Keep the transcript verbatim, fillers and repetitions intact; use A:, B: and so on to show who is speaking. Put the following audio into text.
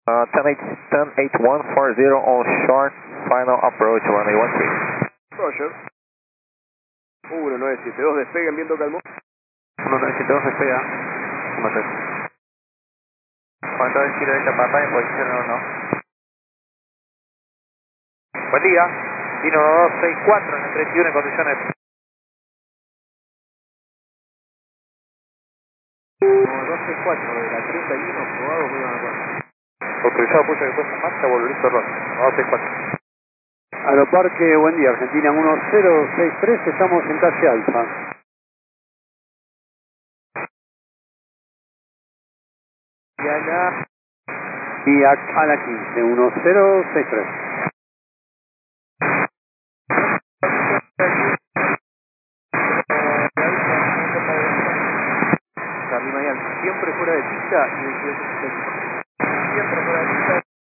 A: Uh, ten eight one forty on short, final approach runway one three.
B: Roger. uno nueve siete dos, despeguen viento calmo.
A: uno nueve siete dos despega. uno tres. Cuando el giro de chapata en posición uno. Buen día. Vino uno dos seis cuatro en el treinta y uno en condiciones.
B: uno dos seis cuatro de la treinta y uno, probado muy bien.
A: Autorizado puesto de puesta en marcha, vuelo listo, Ron. uno dos seis cuatro.
C: Aeroparque, buen día, Argentina uno cero seis tres, estamos en calle Alfa.
B: Y a la...
C: Y a, a la quince, uno cero seis tres.
B: Charlie Miami, siempre fuera de pista y veintidós.